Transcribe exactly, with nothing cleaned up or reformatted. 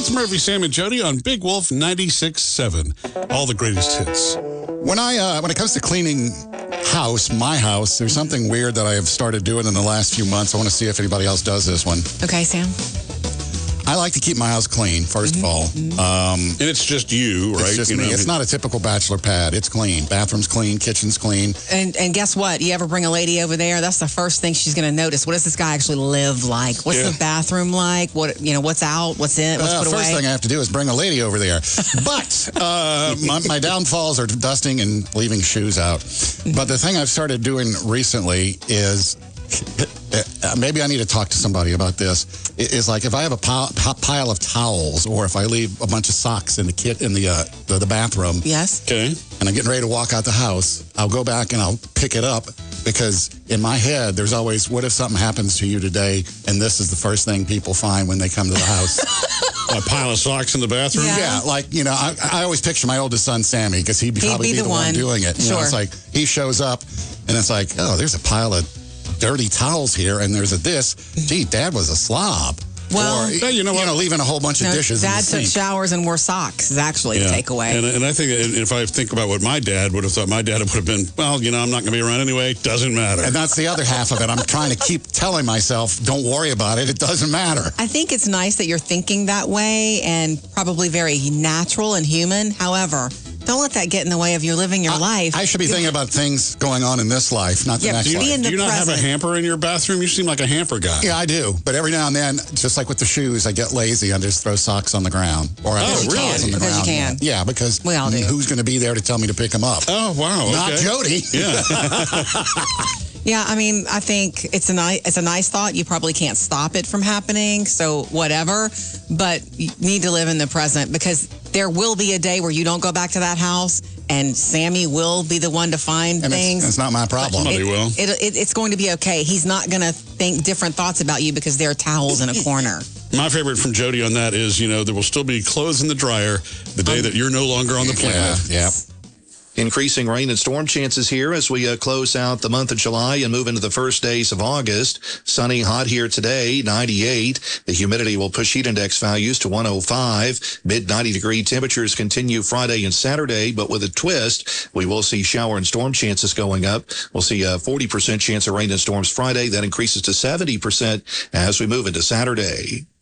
It's Murphy, Sam, and Jody on Big Wolf ninety-six point seven. All the greatest hits. When I uh, when it comes to cleaning house, my house, there's something weird that I have started doing in the last few months. I want to see if anybody else does this one. Okay, Sam. I like to keep my house clean, first mm-hmm. of all. Mm-hmm. Um, and it's just you, right? It's just you me. know, It's not a typical bachelor pad. It's clean. Bathroom's clean. Kitchen's clean. And and guess what? You ever bring a lady over there? That's the first thing she's going to notice. What does this guy actually live like? What's Yeah. the bathroom like? What you know? What's out? What's in? What's Uh, put first away? thing I have to do is bring a lady over there. But uh, my, my downfalls are dusting and leaving shoes out. But the thing I've started doing recently is, uh, maybe I need to talk to somebody about this, is like if I have a pile, pile of towels or if I leave a bunch of socks in the kit in the, uh, the, the bathroom. Yes. Okay. And I'm getting ready to walk out the house, I'll go back and I'll pick it up because in my head, there's always, what if something happens to you today and this is the first thing people find when they come to the house? A pile of socks in the bathroom? Yeah. Yeah, like, you know, I, I always picture my oldest son, Sammy, because he'd, He'd probably be be, the the one, one. doing it. You know, Sure. it's like he shows up and it's like, oh, there's a pile of dirty towels here and there's a this. Gee, Dad was a slob. Well, or, yeah, you know what? You know, leaving a whole bunch of No, dishes Dad in the took sink. showers and wore socks is actually Yeah. the takeaway. And, and I think if I think about what my dad would have thought, my dad would have been, well, you know, I'm not going to be around anyway. Doesn't matter. And that's the other half of it. I'm trying to keep telling myself, don't worry about it. It doesn't matter. I think it's nice that you're thinking that way and probably very natural and human. However, don't let that get in the way of you living your I, life. I should be thinking about things going on in this life, not the Yeah, next be life. in Do the you not have a present. hamper in your bathroom? You seem like a hamper guy. Yeah, I do. But every now and then, just like with the shoes, I get lazy and just throw socks on the ground. Or I Oh, throw really? towels on the Because you ground. can. Yeah, because We all do. who's going to be there to tell me to pick them up? Oh, wow. Not okay. Jody. Yeah. Yeah, I mean, I think it's a nice it's a nice thought. You probably can't stop it from happening, so whatever. But you need to live in the present because there will be a day where you don't go back to that house, and Sammy will be the one to find And things. it's, it's not my problem. Somebody it, will. It, it, it's going to be okay. He's not going to think different thoughts about you because there are towels in a corner. My favorite from Jody on that is, you know, there will still be clothes in the dryer the day that you're no longer on the planet. Yeah, yeah. Increasing rain and storm chances here as we uh, close out the month of July and move into the first days of August. Sunny, hot here today, ninety-eight. The humidity will push heat index values to one oh five. Mid ninety degree temperatures continue Friday and Saturday, but with a twist, we will see shower and storm chances going up. We'll see a forty percent chance of rain and storms Friday. That increases to seventy percent as we move into Saturday.